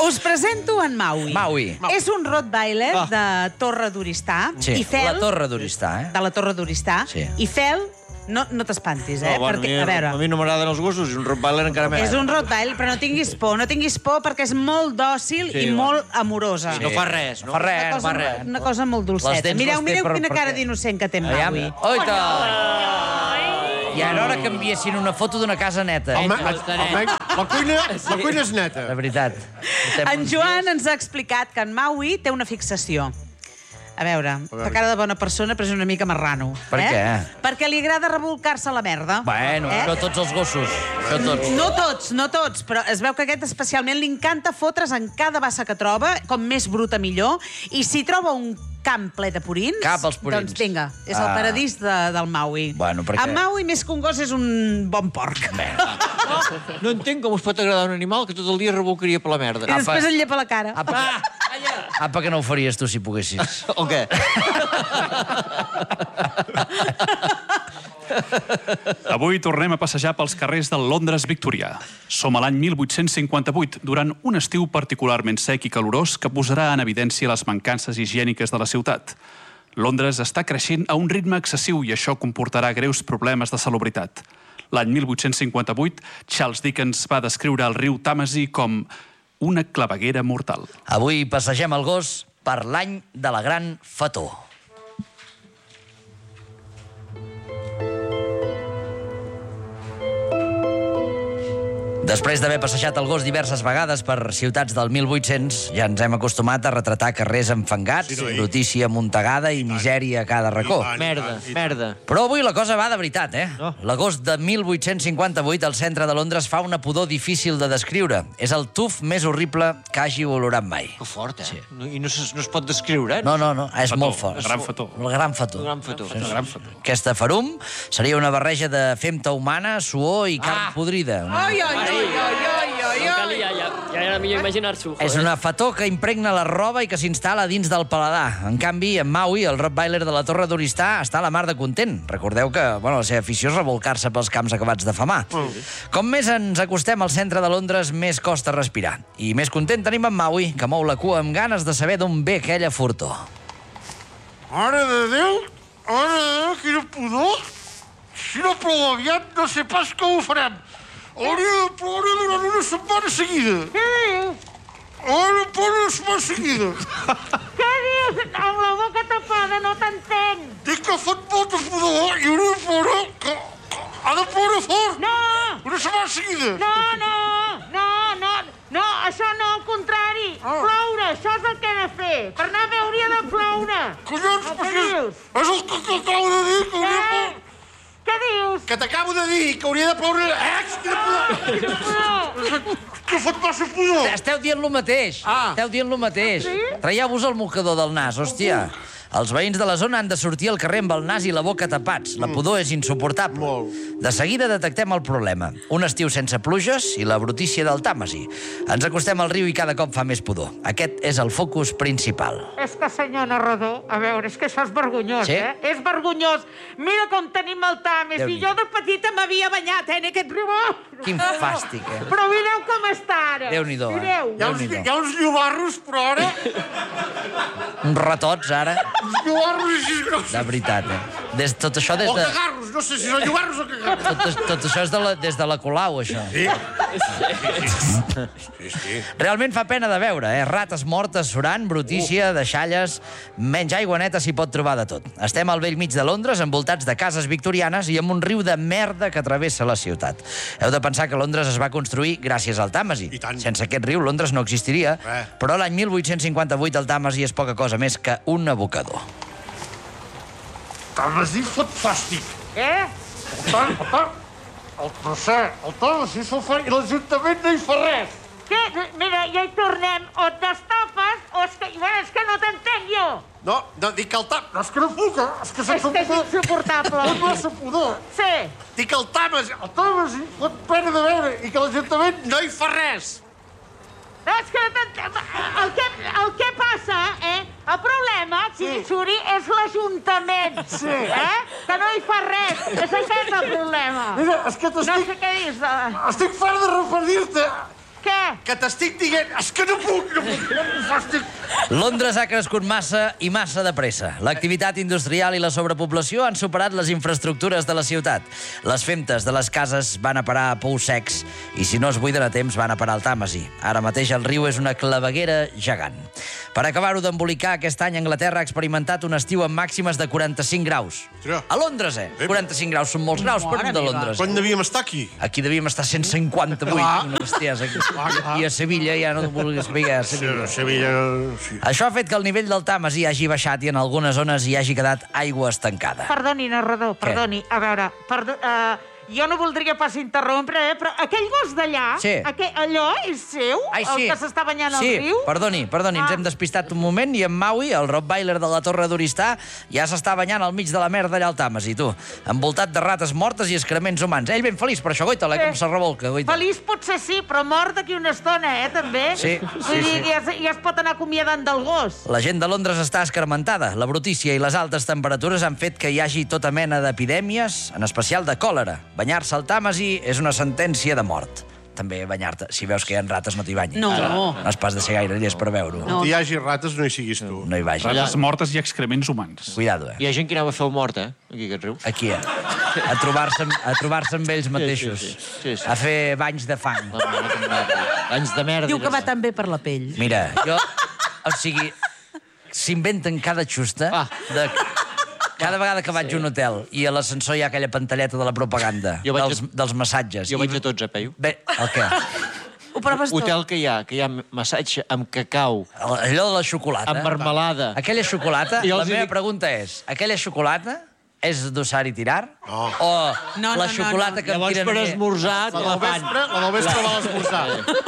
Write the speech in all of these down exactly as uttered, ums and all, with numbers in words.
Us presento en Maui. Maui. És un rottweiler Ah. de Torre d'Oristà. Sí, I Fel, la Torre d'Oristà, eh? de la Torre d'Oristà. Sí. I Fel, no, no t'espantis, eh? No, bueno, perquè, a, mi, a veure, a mi no m'agraden els gossos i un rottweiler encara més. és un rottweiler, però no tinguis por, no tinguis por perquè és molt dòcil Sí, i va. molt amorosa. No fa res, no? Fa res, Una no cosa, fa res. una cosa molt Les dolceta. dents Mireu, les té mireu per- quina cara perquè- d'innocent que té en Aviam. Maui. Oita! I ara hora que enviessin una foto d'una casa neta. Home, home, la cuina, la cuina és neta. De veritat. En Joan ens ha explicat que en Maui té una fixació. A veure, fa cara de bona persona, però és una mica marrano. Per eh? què? Perquè li agrada revolcar-se a la merda. Bueno, eh? això tots els gossos. Això tots. No tots, no tots, però es veu que aquest especialment li encanta fotre's en cada bassa que troba, com més bruta millor, i si troba un camp ple de purins, Cap als purins. doncs vinga, és el Ah. paradís de, del Maui. Bueno, perquè- En Maui, més que un gos, és un bon porc. No entenc com us pot agradar un animal que tot el dia rebolcaria per la merda. I després et llepa la cara. Apa, apa que no ho faries tu si poguessis. O què? Avui tornem a passejar pels carrers del Londres victorià. Som a l'any mil vuit-cents cinquanta-vuit, durant un estiu particularment sec i calorós que posarà en evidència les mancances higièniques de la ciutat. Londres està creixent a un ritme excessiu i això comportarà greus problemes de salubritat. L'any mil vuit-cents cinquanta-vuit, Charles Dickens va descriure el riu Tàmesi com una claveguera mortal. Avui passegem el gos per l'any de la gran Fató. Després d'haver passejat el gos diverses vegades per ciutats del mil vuit-cents, ja ens hem acostumat a retratar carrers enfangats, brutícia amuntegada i misèria a cada racó. Merda, merda. Però avui la cosa va de veritat, eh? No. L'agost de mil vuit-cents cinquanta-vuit, al centre de Londres, fa una pudor difícil de descriure. És el tuf més horrible que hagi olorat mai. Que fort, eh? No, I no, es, no es pot descriure, eh? No, no, no, és Fató, molt fort. el gran fató. El gran fató. El gran fató. El gran fató. Aquesta farum seria una barreja de femta humana, suor i carn Ah. podrida. Ai, ai, ai, ai, ai, ai, No calia, ja, ja era millor imaginar-s'ho. És una fató que impregna la roba i que s'instal·la dins del paladar. En canvi, en Maui, el rottweiler de la Torre d'Oristà, està a la mar de content. Recordeu que bueno, la seva afició és revolcar-se pels camps acabats de famar. Com més ens acostem al centre de Londres, més costa respirar. I més content tenim en Maui, que mou la cua amb ganes de saber d'on ve aquella furtor. Mare de Déu! Mare de Déu, quina pudor! Si no plou aviat, no sé pas com ho farem. Hauria de ploure durant una setmana seguida. Què dius? Hauria de ploure una setmana seguida. Què dius? Amb la boca tapada, no t'entenc. Dic que fot molta pudor i hauria de ploure... Que, que ha de ploure fort. No, Una setmana seguida. no, no, no, no, no, això no, al contrari. Ah. Ploure, això és el que he de fer. Per anar bé hauria de ploure. Collons, Què però és, dius? és el que, que acabo de dir, que hauria de Què? ploure... Què dius? Que t'acabo de dir, que hauria de ploure... Eh, quina pudor! Quina pudor. Que fot massa pudor. Esteu dient lo mateix. Ah. Esteu dient lo mateix. Traieu-vos el mocador del nas, hòstia. Els veïns de la zona han de sortir al carrer amb el nas i la boca tapats. La pudor és insuportable. Molt. De seguida detectem el problema. Un estiu sense pluges i la brutícia del Tàmesi. Ens acostem al riu i cada cop fa més pudor. Aquest és el focus principal. És que, senyor narrador, a veure, és que això és vergonyós, Sí? eh? És vergonyós. Mira com tenim el Tames. I Déu-n'hi-do. jo de petita m'havia banyat, eh, en aquest riu. Quin fàstic, eh? Però mireu com està ara. Déu-n'hi-do, eh? Mireu. Hi ha uns, Déu-n'hi-do. hi ha uns llobarros, però ara... Uns ratots, ara. Uns llobarros així grossos. De veritat, eh? Des, tot això des O de... cagarros, no sé si són llobarros o cagarros. Tot, tot això és de la, des de la Colau, això. Sí. Realment fa pena de veure, eh? Rates mortes surant, brutícia, deixalles... Menys aigua neta s'hi pot trobar de tot. Estem al vell mig de Londres, envoltats de cases victorianes i amb un riu de merda que travessa la ciutat. Heu de pensar que Londres es va construir gràcies al Tàmesi. I tant. Sense aquest riu, Londres no existiria. Res. Però l'any mil vuit-cents cinquanta-vuit el Tàmesi és poca cosa més que un abocador. Tàmesi fot fàstic. Eh? El tant, el tant... El, no sé, el Tàmesi se'l fa i l'Ajuntament no hi fa res. Què? Mira, ja hi tornem. O et destapes o és que... Bueno, és que no t'entenc jo. No, no, dic que el Tàmesi... No, és que no puc, eh? És que És sense que és pudor... insuportable. Fot massa pudor. Sí. Dic que el Tàmesi... El Tàmesi fot pena de veure i que l'Ajuntament no hi fa res. No, és que no t'entenc. El que, el que passa, eh? El problema, Xiri, és l'Ajuntament. Sí. Eh? Que no hi fa res. És aquest el problema. Mira, és que No t'estic... sé què dir. Estic fart de referir-te Què? que t'estic dient... És que no puc, no puc, no puc, fàstic. Londres ha crescut massa i massa de pressa. L'activitat industrial i la sobrepoblació han superat les infraestructures de la ciutat. Les femtes de les cases van a parar a pous secs i, si no es buiden a temps, van a parar al Tàmesi. Ara mateix el riu és una claveguera gegant. Per acabar-ho d'embolicar, aquest any Anglaterra ha experimentat un estiu amb màximes de quaranta-cinc graus. Ostres. A Londres, eh? quaranta-cinc graus, són molts graus per Mare un de meva. Londres. Quan devíem estar aquí? Aquí devíem estar cent cinquanta-vuit, Clar. una bestiesa. I a Sevilla ja no vulguis saber, a Sevilla. Sevilla... Sí. Això ha fet que el nivell del Tàmesi hagi baixat i en algunes zones hi hagi quedat aigua estancada. Perdoni, narrador, perdoni. A veure, perdó, uh, jo no voldria pas interrompre, eh, però aquell gos d'allà, Sí. aquell, allò és seu? Ai, sí. El que s'està banyant sí, al riu? perdoni, perdoni, ens Ah. hem despistat un moment i en Maui, el rottweiler de la Torre d'Oristà, ja s'està banyant al mig de la merda allà al Tàmesi, tu. Envoltat de rates mortes i excrements humans. Ell ben feliç per això, Goita, eh, com se revolca, Goita. Feliç potser sí, però mort d'aquí una estona, eh, també? Sí, Vull sí, dir, sí. ja, es- ja es pot anar acomiadant del gos. La gent de Londres està escarmentada. La brutícia i les altes temperatures han fet que hi hagi tota mena d'epidèmies, en especial de còlera. Banyar-se al Tàmesi és una sentència de mort. També banyar-te. Si veus que hi ha rates, no t'hi banyis. No. No has pas de ser gaire llest per veure-ho. No. On hi hagi rates, no hi siguis tu. No hi vagis. Rates mortes i excrements humans. Cuidado, eh? Hi ha gent que anava a fer el mort, eh? Aquí, aquest riu. Aquí, eh? A trobar-se amb, a trobar-se amb ells mateixos. sí, sí, sí. A fer banys de fang. Anys de merda. Diu que va tan bé per la pell. Mira, jo... O sigui, s'inventen cada xusta Ah. de... Cada vegada que vaig a un hotel i a l'ascensor hi ha aquella pantalleta de la propaganda, Jo vaig a- dels, dels massatges. Jo I- vaig a tots, eh, Peyu? Bé, el què? Ho proves tot. Hotel que hi ha, que hi ha massatge amb cacau, Allò de la xocolata. amb marmelada. Aquella xocolata, Jo la els hi meva dic- pregunta és, aquella xocolata és d'usar i tirar? No. O No, no, la no, xocolata no. que em Llavors, tiren per a mi? esmorzar, La te la del fan. vespre, la del vespre va a l'esmorzar.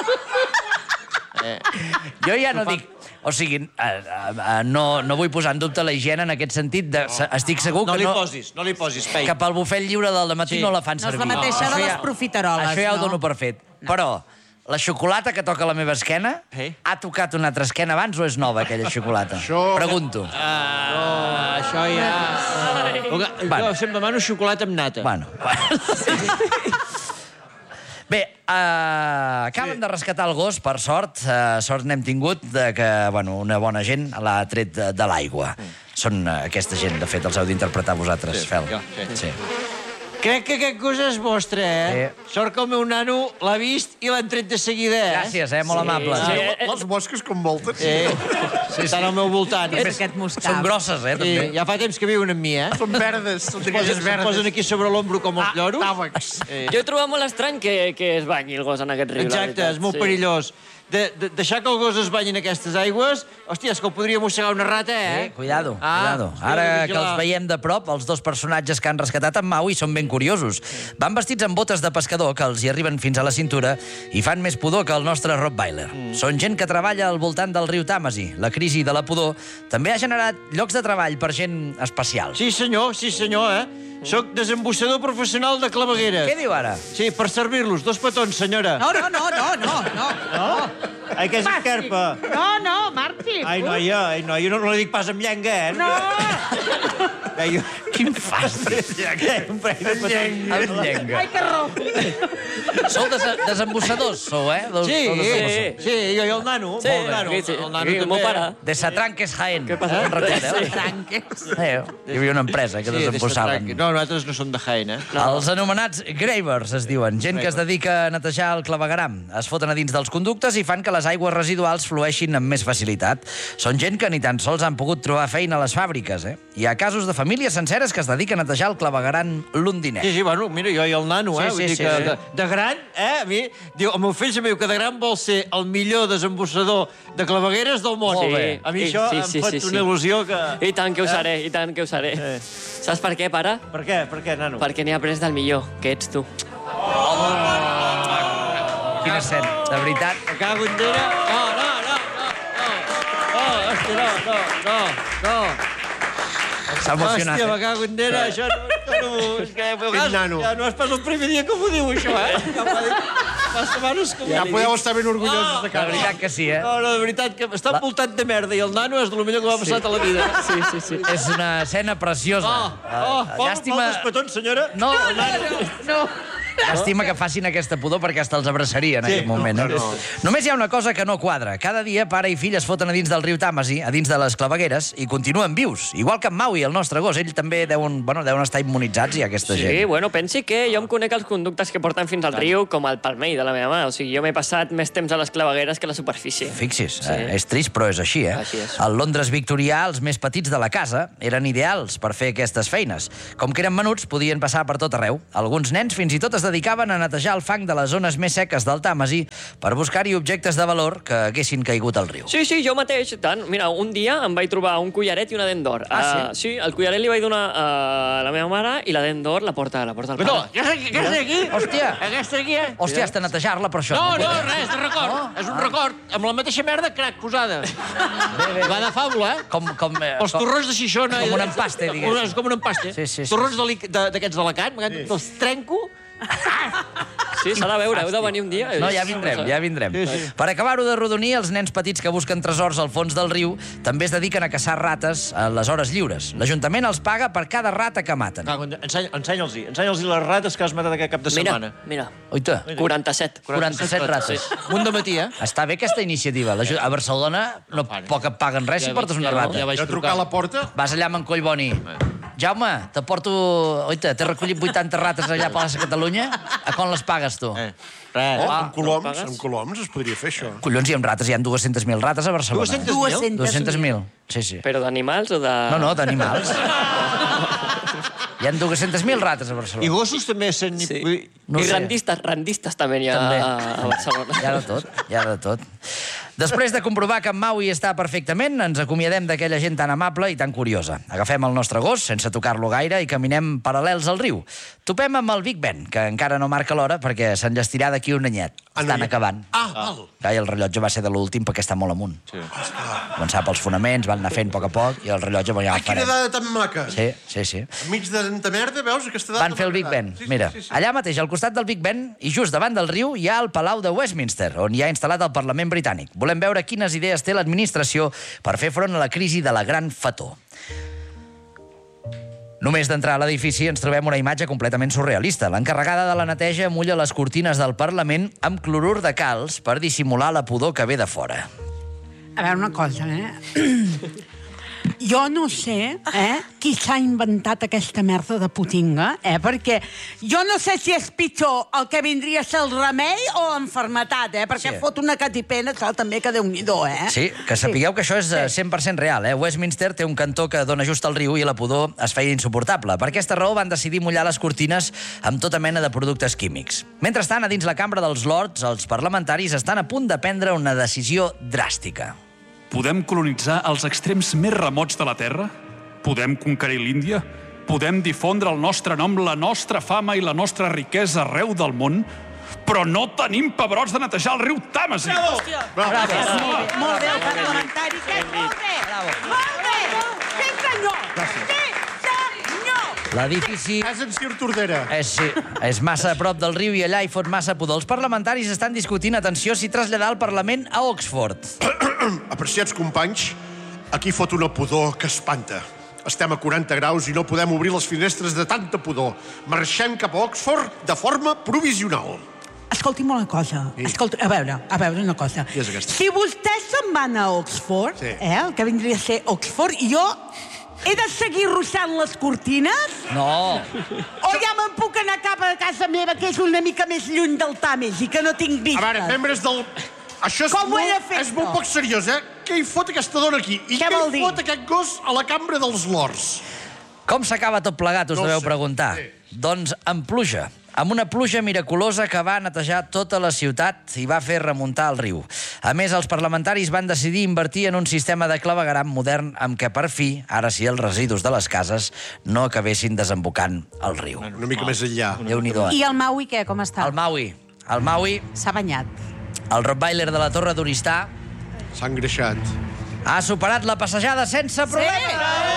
Jo ja no dic... O sigui, eh, eh, no, no vull posar en dubte la higiene en aquest sentit. De, se- estic segur No que li no... posis, no li posis, Peyu. que pel bufet lliure del matí Sí. no la fan No és servir. la mateixa de Això les ja- profiteroles, Això ja ho no? dono per fet. Però la xocolata que toca la meva esquena Sí. ha tocat una altra esquena abans o és nova, aquella xocolata? Això- Pregunto. Ah, això ja... Jo Bueno. sempre demano xocolata amb nata. Bueno. Bé, uh, acaben de rescatar el gos, per sort. Uh, sort n'hem tingut de que bueno, una bona gent l'ha tret de, de l'aigua. Són uh, aquesta gent, de fet, els heu d'interpretar vosaltres, Sí, Fel. jo, sí. Sí. Crec que aquest gos és vostre, eh? Sí. Sort que el meu nano l'ha vist i l'han tret de seguida, eh? Gràcies, eh? Molt amable. Sí. Les mosques com volten. Sí, sí, estan al meu voltant. És aquest moscap. Són grosses, eh, Sí, també. ja fa temps que viuen amb mi, eh? Són verdes, són Es posen, d'aquelles es verdes. posen aquí sobre l'ombro com els lloros. Tàvecs. Jo he trobat molt estrany que, que es banyi el gos en aquest riu. la Exacte, veritat, és molt sí. perillós. De, de, deixar que el gos es banyi en aquestes aigües, hòstia, és que el podria mossegar una rata, eh? Eh, cuidado, Ah, cuidado. hòstia, Ara de que vigilar. els veiem de prop, els dos personatges que han rescatat en Maui són ben curiosos. Van vestits amb botes de pescador que els hi arriben fins a la cintura i fan més pudor que el nostre rottweiler. Mm. Són gent que treballa al voltant del riu Tàmesi. La crisi de la pudor també ha generat llocs de treball per gent especial. Sí, senyor, sí, senyor, eh? Soc desembussador professional de clavegueres. Què diu ara? Sí, per servir-los. Dos petons, senyora. No, no, no, no, no, no. No? Ai, que és esquerpa. No, no, marxi. Ai, noia, ai, noia, no, no li dic pas amb llenga, eh? No. Ai, jo... Quin fàstic. Un parell de petons. Amb llenga. Ai, que rojo. Sou des desembussadors, sou, eh? Dos, Sí, sou desembussadors. sí, jo i el nano. Sí, el nano, sí, sí. el nano Aquí, el meu també. pare. De Satranques Jaén. Què passa? Recordeu? Tranques. Eh, hi havia una empresa que Sí, desembussaven. de No, nosaltres no som de Jaén, eh? Els anomenats gravers es diuen, gent que es dedica a netejar el clavegueram. Es foten a dins dels conductes i fan que les aigües residuals flueixin amb més facilitat. Són gent que ni tan sols han pogut trobar feina a les fàbriques, eh? Hi ha casos de famílies senceres que es dediquen a netejar el claveguram londinès. Sí, sí, bueno, mira, jo i el nano, eh? Sí, Vull sí, dir sí, que sí. de, de gran, eh? A mi, diu, el meu fill se diu que de gran vol ser el millor desembussador de clavegueres del món. Molt bé. A mi Sí, això sí, em sí, fot sí, sí. una il·lusió que... I tant que ho seré, i tant que ho seré. Saps per què, pare? Per què? Per què, nano? Perquè n'he après del millor, que ets tu. Quina escena, de veritat. Me cago en Déu. No, no, no, no, no. No, hòstia, no, no, no, no. S'ha emocionat. Hòstia, me Eh? cago en Déu, això no... no és que, Quin nano. Ja no és pas el primer dia que m'ho diu, això, eh? Ja m'ho ha dit fa setmanes que m'ho Ja diu. podeu estar ben orgullosos de De cara. veritat que sí, eh? No, no, de veritat, que està envoltat de merda i el nano és el millor que m'ha passat a la vida. Sí, sí, sí. És una escena preciosa. Oh, oh, Eh, vol, llàstima... vol dos petons, senyora? No, No, no. Estima que facin aquesta pudor perquè hasta els abraçaria en aquest moment. Eh? Només hi ha una cosa que no quadra. Cada dia pare i fill es foten a dins del riu Tàmesi, a dins de les clavegueres, i continuen vius. Igual que en Maui, el nostre gos. Ell també deuen, bueno, deuen estar immunitzats, i aquesta Sí, gent. bueno, pensi que jo em conec els conductes que porten fins al riu com el palmell de la meva mà. O sigui, jo m'he passat més temps a les clavegueres que a la superfície. Fixis, Sí. eh? és trist, però és així, eh? Així és. Al Londres victorià, els més petits de la casa eren ideals per fer aquestes feines. Com que eren menuts, podien passar per tot arreu. Alguns nens fins i tot es dedicaven a netejar el fang de les zones més seques del Tàmesi per buscar-hi objectes de valor que haguessin caigut al riu. Sí, sí, jo mateix. Tant. Mira, un dia em vaig trobar un collaret i una dent d'or. Ah, Uh, sí, el collaret li vaig donar a la meva mare i la dent d'or la porta, la porta al No, pare. aquesta aquí, aquesta aquí. Hòstia. Aquesta aquí, eh? Hòstia, has de netejar-la per això. No, no, res, de record. És un record. Amb la mateixa merda, crac, posada. Va de fàbula, eh? Com, com, eh, Els com- torrons de Xixona... com un empaste, diguéssim. És com un empaste. Sí, sí, sí. Torrons d'Ali- de- d'aquests d'Alacant, sí. Els trenco. Sí, s'ha de veure, heu de venir un dia. No, ja vindrem, ja vindrem. Sí, sí. Per acabar-ho de rodonir, els nens petits que busquen tresors al fons del riu també es dediquen a caçar rates a les hores lliures. L'Ajuntament els paga per cada rata que maten. Cago en- Ensenya- Ensenya'ls-hi. Ensenya'ls-hi les rates que has matat aquest cap de Mira, setmana. mira, Oita, quaranta-set. quaranta-set rates. Un de matí, eh? Està bé aquesta iniciativa. L'Aju- A Barcelona no poc et paguen res si portes una rata. Ja vaig Ja trucar a la porta? Vas allà amb en Collboni. Jaume, te porto... Oita, t'he recollit vuitanta rates allà a Plaça Catalunya. A quan les pagues, tu? Eh, res. Oh, Ah, amb coloms, pagues? amb coloms es podria fer això. Collons, i amb rates hi ha dues-centes mil rates a Barcelona. dues-centes mil? dues-centes mil, sí, sí. Però d'animals o de... No, no, d'animals. Hi ha dues-centes mil rates a I Barcelona. gossos també sent... Sí. vull dir, No I sé. rendistes, rendistes també n'hi ha També. a Barcelona. Hi ha de tot, hi ha de tot. Després de comprovar que en Maui està perfectament, ens acomiadem d'aquella gent tan amable i tan curiosa. Agafem el nostre gos, sense tocar-lo gaire, i caminem paral·lels al riu. Topem amb el Big Ben, que encara no marca l'hora perquè s'enllestirà d'aquí un anyet. Ah, no Estan hi ha- acabant. Ah, val. Clar, i el rellotge va ser de l'últim perquè està molt amunt. Sí. Començar pels fonaments, van anar fent a poc a poc, i el rellotge va ja Ah, el quina farem. dada tan maca. Sí, sí, sí. Enmig de tanta merda, veus? Aquesta dada Van fer el Big Ben. Sí, sí, Mira, sí, sí. allà mateix, al costat del Big Ben, i just davant del riu, hi ha el Palau de Westminster, on hi ha instal·lat el Parlament britànic. Volem veure quines idees té l'administració per fer front a la crisi de la gran fató. Només d'entrar a l'edifici ens trobem una imatge completament surrealista. L'encarregada de la neteja mulla les cortines del Parlament amb clorur de calç per dissimular la pudor que ve de fora. A veure, una cosa, eh? Jo no sé eh, qui s'ha inventat aquesta merda de putinga, eh? Perquè jo no sé si és pitjor el que vindria a ser el remei o l'enfermetat, eh? Perquè Sí. fot una catipena, això també que Déu-n'hi-do, eh? Sí, que sapigueu que això és eh, cent per cent real. Eh? Westminster té un cantó que dona just al riu i la pudor es feia insuportable. Per aquesta raó van decidir mullar les cortines amb tota mena de productes químics. Mentrestant, a dins la cambra dels Lords, els parlamentaris estan a punt de prendre una decisió dràstica. Podem colonitzar els extrems més remots de la Terra? Podem conquerir l'Índia? Podem difondre el nostre nom, la nostra fama i la nostra riquesa arreu del món? Però no tenim pebrots de netejar el riu Tàmesi! Molt bé, molt bé, el parlamentari, que és molt bé! Molt bé! Sí, senyor! Sí, senyor! L'edifici És en Sir Tordera. és, sí, és massa a prop del riu i allà hi fot massa pudor. Els parlamentaris estan discutint, atenció, si traslladar el Parlament a Oxford. Apreciats companys, aquí fot una pudor que espanta. Estem a quaranta graus i no podem obrir les finestres de tanta pudor. Marxem cap a Oxford de forma provisional. Escolti'm una cosa. Escolti, a veure, a veure una cosa. Qui és aquesta? Si vostès se'n van a Oxford, Sí. eh, el que vindria a ser Oxford, jo he de seguir ruixant les cortines? No, O ja me'n puc anar cap a casa meva, que és una mica més lluny del Tames i que no tinc A vistes? veure, membres del... Això és, Com ho he molt, de fer, és molt això? poc seriós, eh? Què hi fot aquesta dona aquí? I Què què, vol hi dir? fot aquest gos a la cambra dels Lords? com s'acaba tot plegat, us No deveu sé. preguntar. Doncs amb pluja. Amb una pluja miraculosa que va netejar tota la ciutat i va fer remuntar el riu. A més, els parlamentaris van decidir invertir en un sistema de clavegueram modern amb què, per fi, ara sí, els residus de les cases no acabessin desembocant al riu. Una mica més enllà. Déu-n'hi-do. I el Maui què? Com està? El Maui. El Maui, S'ha banyat. el Rottweiler de la Torre d'Oristà, S'ha engreixat. ha superat la passejada sense problema.